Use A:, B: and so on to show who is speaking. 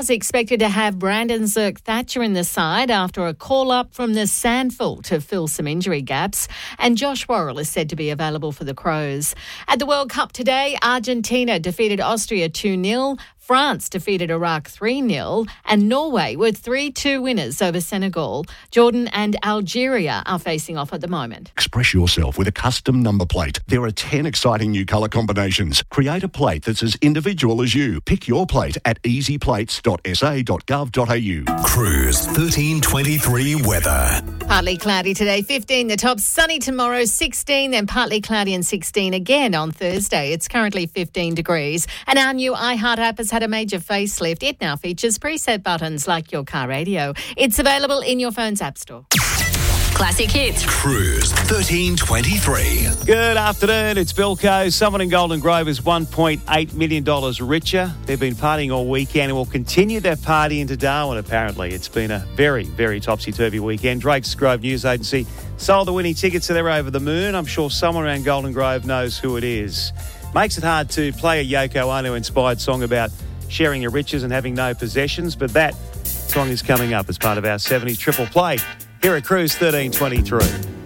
A: is expected to have Brandon Zerk-Thatcher in the side after a call-up from the Sandful to fill some injury gaps. And Josh Worrell is said to be available for the Crows. At the World Cup today, Argentina defeated Austria 2-0. France defeated Iraq 3-0 and Norway were 3-2 winners over Senegal. Jordan and Algeria are facing off at the moment.
B: Express yourself with a custom number plate. There are 10 exciting new colour combinations. Create a plate that's as individual as you. Pick your plate at easyplates.sa.gov.au.
C: Cruise 1323 weather.
A: Partly cloudy today, 15 the top, sunny tomorrow, 16, then partly cloudy and 16 again on Thursday. It's currently 15 degrees. And our new iHeart app has had a major facelift. It now features preset buttons like your car radio. It's available in your phone's app store.
D: Classic hits.
C: Cruise 1323.
E: Good afternoon, it's Bilko. Someone in Golden Grove is $1.8 million richer. They've been partying all weekend and will continue their party into Darwin, apparently. It's been a very, very topsy-turvy weekend. Drake's Grove News Agency sold the winning tickets, so they're over the moon. I'm sure someone around Golden Grove knows who it is. Makes it hard to play a Yoko Ono-inspired song about sharing your riches and having no possessions, but that song is coming up as part of our 70s triple play here at Cruise 1323.